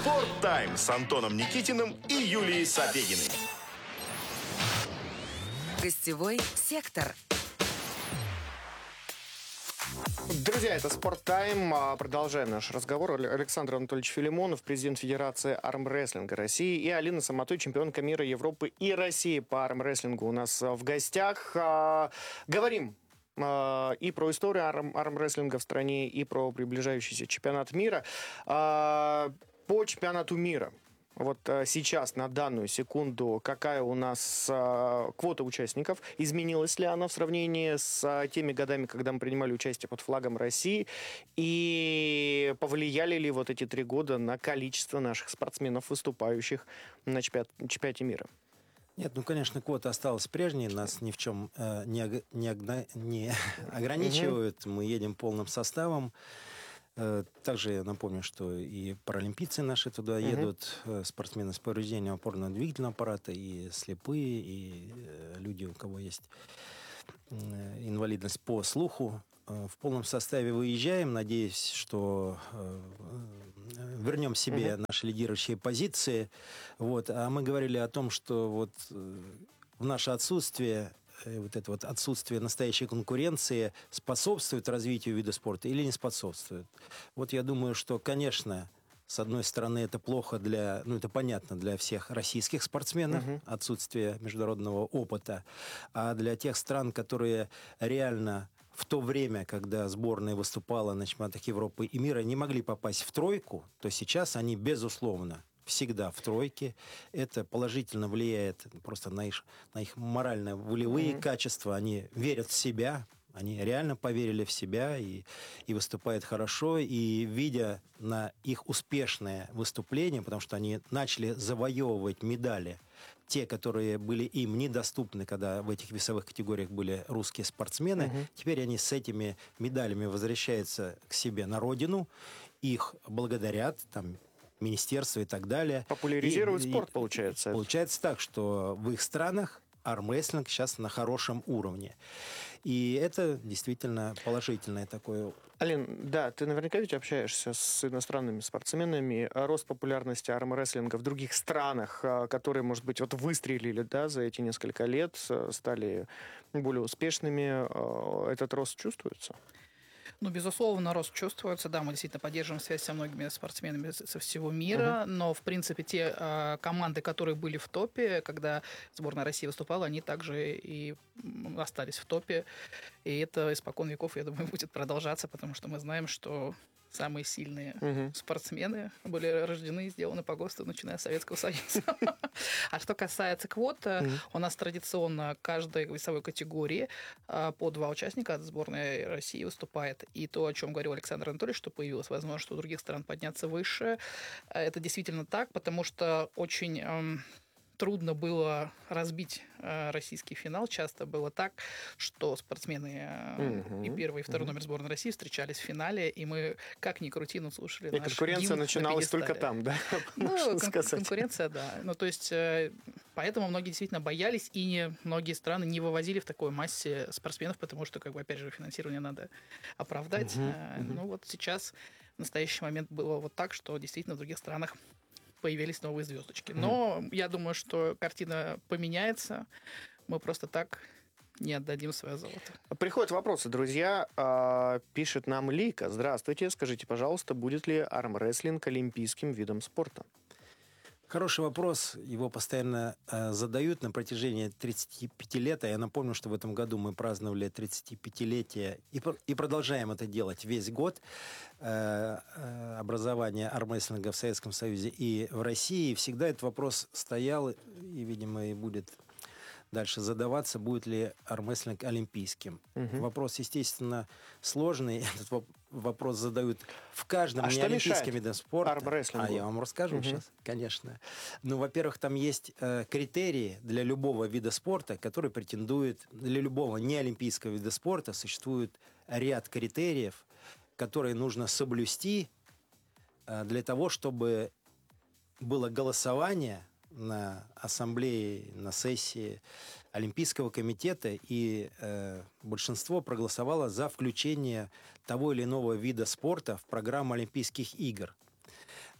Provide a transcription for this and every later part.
Спорттайм с Антоном Никитиным и Юлией Сапегиной. Гостевой сектор. Друзья, это «Спорттайм». Продолжаем наш разговор. Александр Анатольевич Филимонов, президент Федерации армрестлинга России, и Алина Саматой, чемпионка мира, Европы и России по армрестлингу у нас в гостях. Говорим и про историю армрестлинга в стране, и про приближающийся чемпионат мира. По чемпионату мира. Вот сейчас, на данную секунду, какая у нас квота участников? Изменилась ли она в сравнении с теми годами, когда мы принимали участие под флагом России? И повлияли ли вот эти 3 года на количество наших спортсменов, выступающих на чемпионате мира? Нет, конечно, квота осталась прежней, нас ни в чем не ограничивают. Мы едем полным составом. Также я напомню, что и паралимпийцы наши туда едут, спортсмены с повреждением опорно-двигательного аппарата, и слепые, и люди, у кого есть инвалидность по слуху. В полном составе выезжаем. Надеюсь, что вернем себе наши лидирующие позиции. Вот. А мы говорили о том, что вот в наше отсутствие, вот это вот отсутствие настоящей конкуренции способствует развитию вида спорта или не способствует? Вот я думаю, что, конечно, с одной стороны, это плохо для, это понятно, для всех российских спортсменов, отсутствие международного опыта, а для тех стран, которые реально в то время, когда сборная выступала на чемпионатах Европы и мира, не могли попасть в тройку, то сейчас они, безусловно, всегда в тройке. Это положительно влияет просто на их морально-волевые качества. Они верят в себя, они реально поверили в себя и выступают хорошо. И видя на их успешное выступление, потому что они начали завоевывать медали, те, которые были им недоступны, когда в этих весовых категориях были русские спортсмены, теперь они с этими медалями возвращаются к себе на родину, их благодарят, там, министерства и так далее. Популяризируют спорт, получается. Получается так, что в их странах армрестлинг сейчас на хорошем уровне. И это действительно положительное такое. Алин, да, ты наверняка ведь общаешься с иностранными спортсменами. Рост популярности армрестлинга в других странах, которые, может быть, вот выстрелили, да, за эти несколько лет, стали более успешными, этот рост чувствуется? Безусловно, рост чувствуется. Да, мы действительно поддерживаем связь со многими спортсменами со всего мира, но, в принципе, те команды, которые были в топе, когда сборная России выступала, они также и остались в топе. И это испокон веков, я думаю, будет продолжаться, потому что мы знаем, что самые сильные спортсмены были рождены и сделаны по ГОСТу, начиная с Советского Союза. А что касается квот, у нас традиционно каждой весовой категории по 2 участника от сборной России выступает. И то, о чем говорил Александр Анатольевич, что появилась возможность у других стран подняться выше, это действительно так, потому что очень трудно было разбить российский финал. Часто было так, что спортсмены и первый, и второй номер сборной России встречались в финале, и мы, как ни крути, слушали наш конкуренция гимн начиналась только там, да? Конкуренция, да. То есть, поэтому многие действительно боялись, и многие страны не вывозили в такой массе спортсменов, потому что, опять же, финансирование надо оправдать. Вот сейчас, в настоящий момент было вот так, что действительно в других странах появились новые звездочки. Но я думаю, что картина поменяется. Мы просто так не отдадим свое золото. Приходят вопросы, друзья. Пишет нам Лика. Здравствуйте. Скажите, пожалуйста, будет ли армрестлинг олимпийским видом спорта? Хороший вопрос. Его постоянно задают на протяжении 35 лет. А я напомню, что в этом году мы праздновали 35-летие и продолжаем это делать весь год. Образования армрестлинга в Советском Союзе и в России. И всегда этот вопрос стоял, и, видимо, и будет дальше задаваться, будет ли армрестлинг олимпийским. Вопрос, естественно, сложный. Этот вопрос задают в каждом неолимпийском виде спорта. Армрестлингу? Я вам расскажу сейчас, конечно. Во-первых, там есть критерии для любого вида спорта, который претендует, для любого неолимпийского вида спорта существует ряд критериев, которые нужно соблюсти для того, чтобы было голосование на ассамблее, на сессии Олимпийского комитета, и большинство проголосовало за включение того или иного вида спорта в программу Олимпийских игр.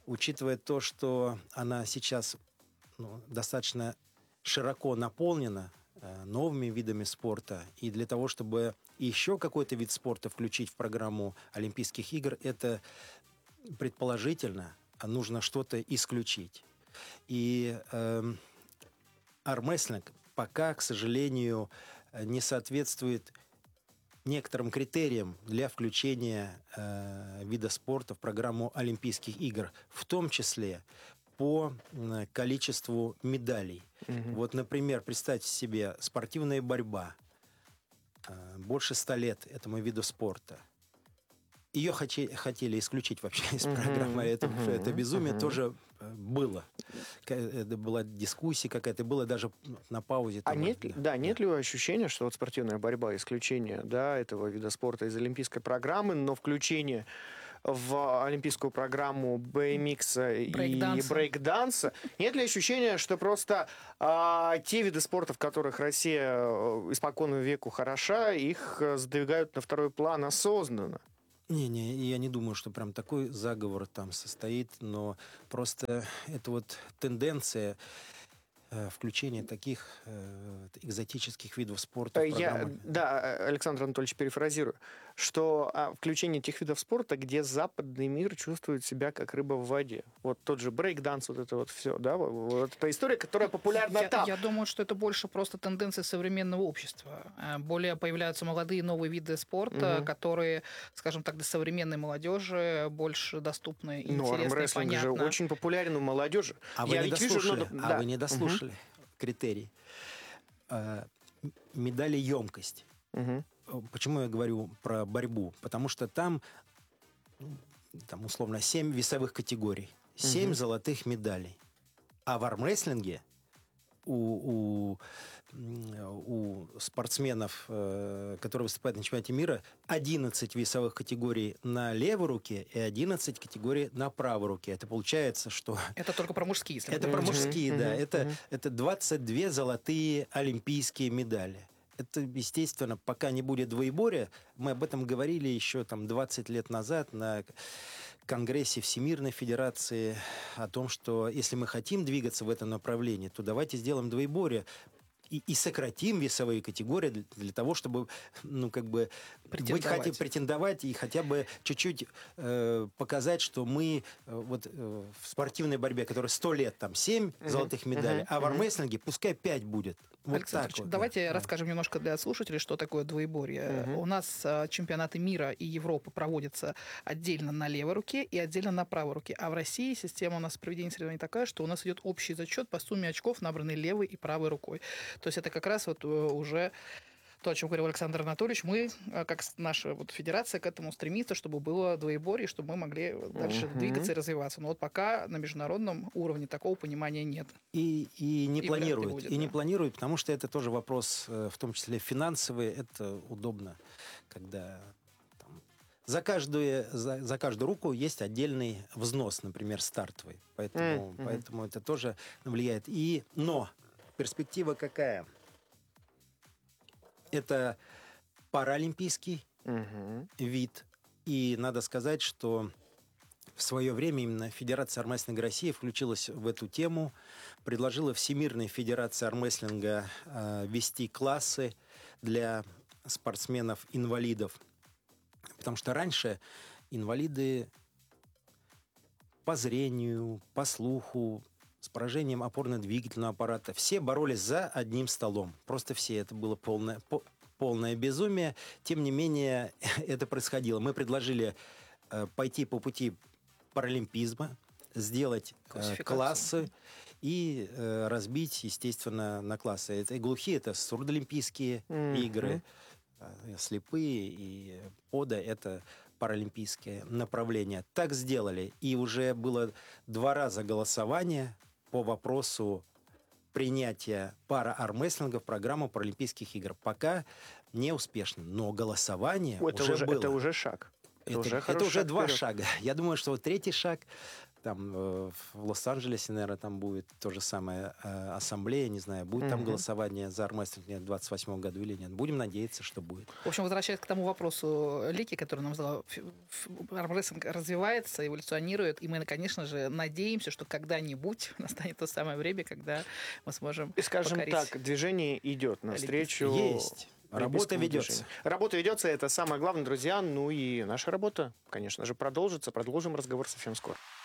учитывая то, что она сейчас достаточно широко наполнена новыми видами спорта, и для того, чтобы еще какой-то вид спорта включить в программу Олимпийских игр, это предположительно нужно что-то исключить. И армрестлинг пока, к сожалению, не соответствует некоторым критериям для включения вида спорта в программу Олимпийских игр, в том числе по количеству медалей. Вот, например, представьте себе, спортивная борьба. Больше 100 лет этому виду спорта. Ее хотели исключить вообще из программы. Это безумие тоже было. Это была дискуссия какая-то, было даже на паузе. А нет ли ощущения, что вот спортивная борьба, исключение этого вида спорта из олимпийской программы, но включение в олимпийскую программу BMX и брейк-данса, нет ли ощущения, что просто те виды спорта, в которых Россия испокон веку хороша, их сдвигают на второй план осознанно? Не, я не думаю, что прям такой заговор там состоит, но просто это вот тенденция включения таких экзотических видов спорта в программу. Александр Анатольевич, перефразирую, что включение тех видов спорта, где западный мир чувствует себя как рыба в воде. Вот тот же брейк-данс, вот это вот все, да? Вот эта история, которая популярна там. Я думаю, что это больше просто тенденция современного общества. Более появляются молодые новые виды спорта, которые, скажем так, для современной молодежи больше доступны и интересны, и армрестлинг же понятно. очень популярен у молодежи. А вы не дослушали критерий. Медалеемкость. Почему я говорю про борьбу? Потому что там условно 7 весовых категорий, 7 золотых медалей. А в армрестлинге у спортсменов, которые выступают на чемпионате мира, 11 весовых категорий на левой руке и 11 категорий на правой руке. Это получается, что... Это только про мужские. Это про мужские, да. Это 22 золотые олимпийские медали. Это, естественно, пока не будет двоеборья. Мы об этом говорили еще 20 лет назад на Конгрессе Всемирной Федерации о том, что если мы хотим двигаться в этом направлении, то давайте сделаем двоеборье и сократим весовые категории для того, чтобы претендовать и хотя бы чуть-чуть показать, что мы в спортивной борьбе, которая 100 лет, 7 золотых медалей, а в армрестлинге пускай 5 будет. Вот Александр так вот. Давайте расскажем немножко для слушателей, что такое двоеборье. У нас чемпионаты мира и Европы проводятся отдельно на левой руке и отдельно на правой руке. А в России система у нас проведения соревнований такая, что у нас идет общий зачет по сумме очков, набранной левой и правой рукой. То есть это как раз уже то, о чем говорил Александр Анатольевич. Мы, как наша федерация, к этому стремится, чтобы было двоеборье, чтобы мы могли дальше двигаться и развиваться. Но пока на международном уровне такого понимания нет. И не планируют. Будет, не планируют, потому что это тоже вопрос, в том числе финансовый. Это удобно, когда за каждую руку есть отдельный взнос, например, стартовый. Поэтому это тоже влияет. Но перспектива какая? Это паралимпийский вид. И надо сказать, что в свое время именно Федерация армрестлинга России включилась в эту тему, предложила Всемирной Федерации армрестлинга ввести классы для спортсменов-инвалидов. Потому что раньше инвалиды по зрению, по слуху, с поражением опорно-двигательного аппарата, все боролись за одним столом. Просто все. Это было полное безумие. Тем не менее, это происходило. Мы предложили пойти по пути паралимпизма, сделать классы и разбить, естественно, на классы. Это и глухие, это сурдоолимпийские игры, слепые и пода — это паралимпийское направление. Так сделали. И уже было 2 раза голосование по вопросу принятия пара-армрестлинга в программу Паралимпийских игр. Пока не успешно. Но голосование уже было. Это уже шаг. Это уже 2 шага. Я думаю, что 3-й шаг там в Лос-Анджелесе, наверное, там будет то же самое ассамблея, не знаю, будет там голосование за армрестлинг в 28 году или нет. Будем надеяться, что будет. В общем, возвращаясь к тому вопросу Лики, который нам задала, армрестлинг развивается, эволюционирует, и мы, конечно же, надеемся, что когда-нибудь настанет то самое время, когда мы сможем И, скажем покорить. так, движение идет навстречу. Есть. Работа олимпийскому ведется. движению. Работа ведется, это самое главное, друзья. Ну и наша работа, конечно же, продолжится. Продолжим разговор совсем скоро.